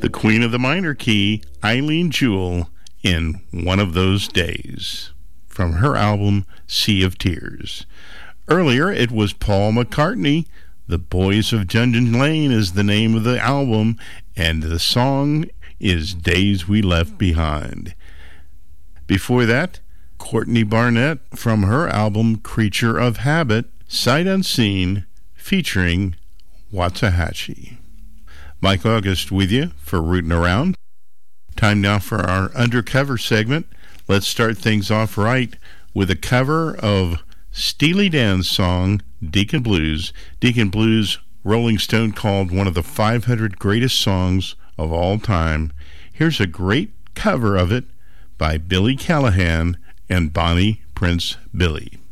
The Queen of the Minor Key, Eileen Jewell, in One of Those Days, from her album Sea of Tears. Earlier, it was Paul McCartney. The Boys of Dungeon Lane is the name of the album, and the song is Days We Left Behind. Before that, Courtney Barnett from her album Creature of Habit, Sight Unseen, featuring Waxahachie. Mike August with you for Rootin' Around. Time now for our Undercover segment. Let's start things off right with a cover of Steely Dan's song, Deacon Blues. Deacon Blues, Rolling Stone called one of the 500 greatest songs of all time. Here's a great cover of it by Billy Callahan and Bonnie Prince Billy.